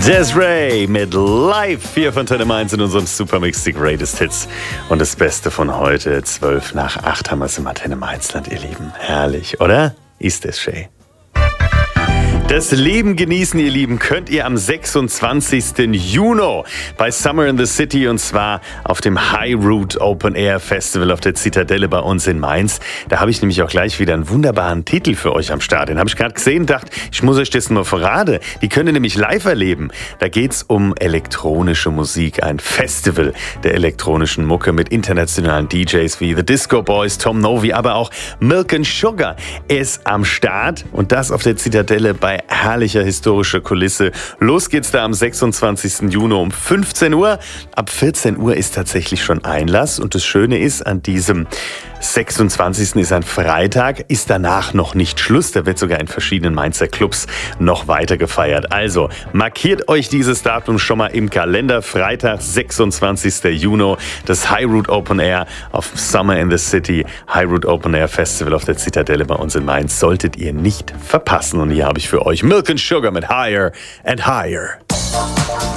Des'ree mit Live hier von Antenne Mainz in unserem Supermix die Greatest Hits. Und das Beste von heute, 7:55 haben wir es im Antenne Mainzland, ihr Lieben. Herrlich, oder? Ist das schön. Das Leben genießen, ihr Lieben, könnt ihr am 26. Juni bei Summer in the City, und zwar auf dem High Root Open Air Festival auf der Zitadelle bei uns in Mainz. Da habe ich nämlich auch gleich wieder einen wunderbaren Titel für euch am Start. Den habe ich gerade gesehen und dachte, ich muss euch das mal verraten. Die könnt ihr nämlich live erleben. Da geht's um elektronische Musik, ein Festival der elektronischen Mucke mit internationalen DJs wie The Disco Boys, Tom Novi, aber auch Milk and Sugar ist am Start, und das auf der Zitadelle bei herrlicher historischer Kulisse. Los geht's da am 26. Juni um 15 Uhr. Ab 14 Uhr ist tatsächlich schon Einlass. Und das Schöne ist, an diesem 26. ist ein Freitag, ist danach noch nicht Schluss. Da wird sogar in verschiedenen Mainzer Clubs noch weiter gefeiert. Also markiert euch dieses Datum schon mal im Kalender. Freitag, 26. Juni, das High Root Open Air auf Summer in the City. High Root Open Air Festival auf der Zitadelle bei uns in Mainz. Solltet ihr nicht verpassen. Und hier habe ich für euch Milk and Sugar mit Higher and Higher.